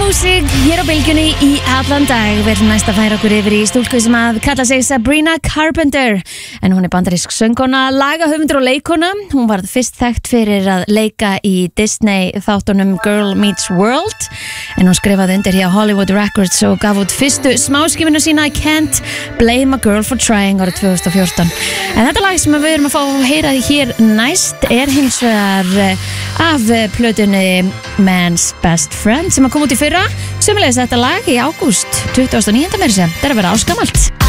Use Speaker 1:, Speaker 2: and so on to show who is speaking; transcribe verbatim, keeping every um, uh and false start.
Speaker 1: Music hér á bylgjunni í allan dag. Við erum næst að færa okkur yfir í stúlku sem að kalla sig Sabrina Carpenter, en hún er bandarísk söngkona, lagahöfundur og leikona. Hún varð fyrst þekkt fyrir að leika í Disney þáttunum Girl Meets World, en hún skrifaði undir hjá Hollywood Records og gaf út fyrstu smáskifinu sína I Can't Blame a Girl for Trying árið tvö þúsund og fjórtán. En þetta lag sem við erum að fá að heyra hér næst er hins vegar af plötunni Man's Best Friend sem að koma út í fyrra, sömulegis þetta lag í ágúst tuttugasta og níunda meira sem þetta er að vera áskamalt.